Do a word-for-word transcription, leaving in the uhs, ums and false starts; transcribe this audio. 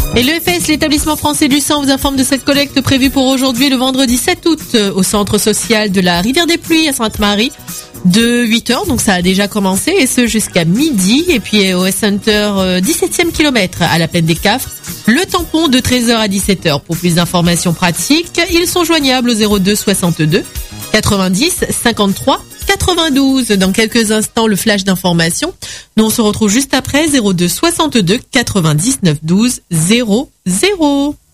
Et l'E F S, l'établissement français du sang, vous informe de cette collecte prévue pour aujourd'hui, le vendredi sept août, au centre social de la Rivière des Pluies à Sainte-Marie, de huit heures, donc ça a déjà commencé, et ce jusqu'à midi. Et puis au S-Center, dix-septième kilomètre à la plaine des Cafres, le tampon de treize heures à dix-sept heures. Pour plus d'informations pratiques, ils sont joignables au zéro deux soixante-deux quatre-vingt-dix cinquante-trois quatre-vingt-douze. Dans quelques instants, le flash d'information. Nous, on se retrouve juste après, zéro deux soixante-deux quatre-vingt-dix-neuf douze zéro zéro.